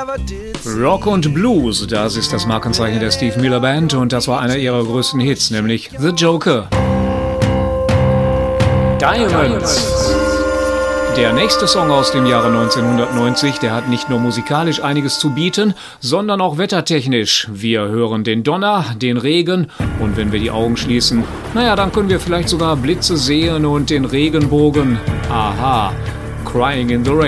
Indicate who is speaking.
Speaker 1: Rock und Blues, das ist das Markenzeichen der Steve Miller Band und das war einer ihrer größten Hits, nämlich The Joker. Diamonds. Der nächste Song aus dem Jahre 1990, der hat nicht nur musikalisch einiges zu bieten, sondern auch wettertechnisch. Wir hören den Donner, den Regen und wenn wir die Augen schließen, dann können wir vielleicht sogar Blitze sehen und den Regenbogen. Aha, Crying in the Rain.